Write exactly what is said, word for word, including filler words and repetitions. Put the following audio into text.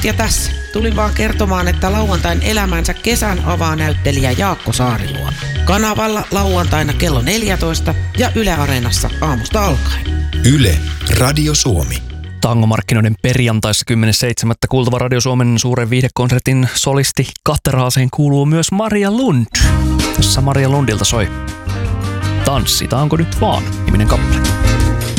Katja tässä. Tulin vaan kertomaan, että lauantain elämänsä kesän avaa näyttelijä Jaakko Saariluoto. Kanavalla lauantaina kello neljätoista ja Yle Areenassa aamusta alkaen. Yle, Radio Suomi. Tangomarkkinoiden perjantaissa kymmenes seitsemättä kuultava Radio Suomen suuren viihdekonsertin solisti katteraaseen kuuluu myös Maria Lund. Tässä Maria Lundilta soi Tanssitaanko nyt vaan -niminen kappale.